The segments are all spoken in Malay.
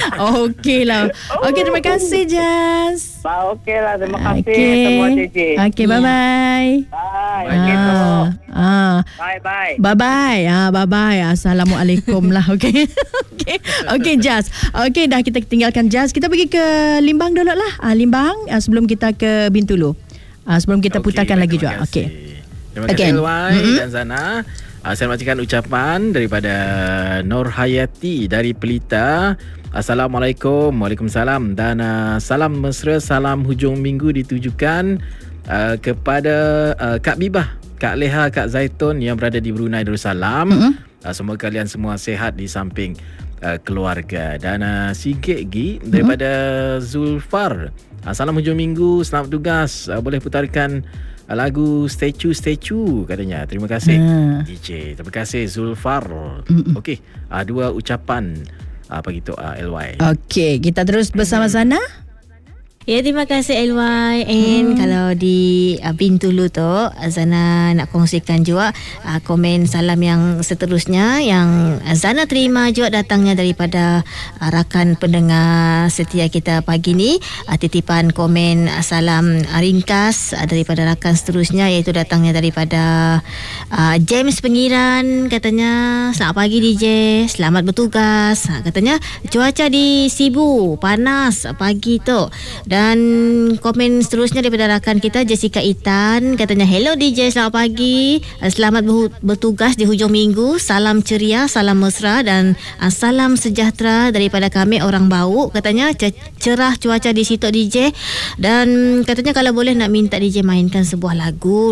Okey lah. Okey, terima kasih Jas. Okey lah, terima kasih semua DJ. Okey, bye-bye. Bye. Okey, semua. Bye-bye. Bye-bye. Assalamualaikum lah. Okey. Okey Jas. Okey, dah kita tinggalkan Jas. Kita pergi ke Limbang dulu lah. Limbang sebelum kita ke Bintulu. Sebelum kita putarkan lagi juga. Okey. Terima kasih Elwai dan Zana. Saya bacakan ucapan daripada Nur Hayati dari Pelita. Assalamualaikum. Waalaikumsalam. Dan salam mesra, salam hujung minggu ditujukan kepada Kak Bibah, Kak Leha, Kak Zaitun yang berada di Brunei Darussalam. Semoga kalian semua sihat di samping keluarga. Dan sikit lagi daripada Zulfar. Salam hujung minggu, selamat tugas. Boleh putarkan lagu Statue katanya. Terima kasih DJ. Terima kasih Zulfar. Okey, dua ucapan pagi tu LY. Okey, kita terus bersama Zana. Ya, terima kasih LY. And kalau di Bintulu tu, Zana nak kongsikan juga komen salam yang seterusnya yang Zana terima juga datangnya daripada rakan pendengar setia kita pagi ni. Titipan komen salam ringkas daripada rakan seterusnya, iaitu datangnya daripada James Pengiran. Katanya, selamat pagi DJ, selamat bertugas. Katanya cuaca di Sibu panas pagi tu. Dan komen seterusnya daripada rakan kita Jessica Itan. Katanya, hello DJ, selamat pagi, selamat bertugas di hujung minggu, salam ceria, salam mesra dan salam sejahtera daripada kami orang Bau. Katanya cerah cuaca di situ DJ. Dan katanya kalau boleh nak minta DJ mainkan sebuah lagu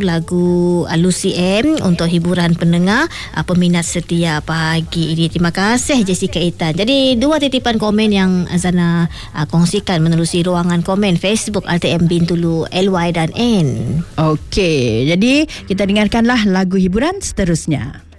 Lucy M untuk hiburan pendengar peminat setia pagi ini. Terima kasih Jessica Itan. Jadi dua titipan komen yang Zana kongsikan menerusi ruangan komen Facebook RTM Bintulu LY dan N. Okey, jadi kita dengarkanlah lagu hiburan seterusnya.